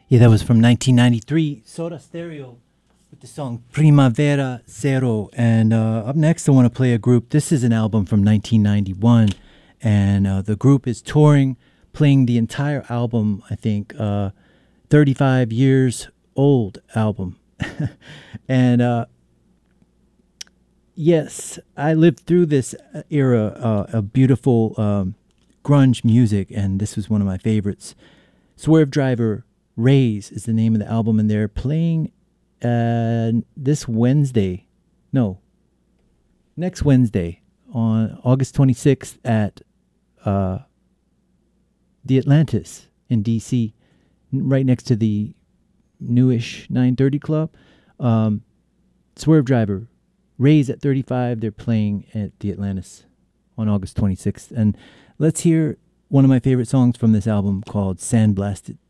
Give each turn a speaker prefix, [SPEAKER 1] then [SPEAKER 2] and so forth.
[SPEAKER 1] Yeah, that was from 1993, Soda Stereo with the song Primavera Zero. And up next, I want to play a group. This is an album from 1991, and the group is touring, playing the entire album, I think, 35 years old album. And yes, I lived through this era of beautiful grunge music, and this was one of my favorites. Swerve Driver Raise is the name of the album, and they're playing this Wednesday. No, next Wednesday on August 26th at the Atlantis in D.C., right next to the newish 930 Club. Swerve Driver Raise at 35. They're playing at the Atlantis on August 26th. And let's hear one of my favorite songs from this album called Sandblasted.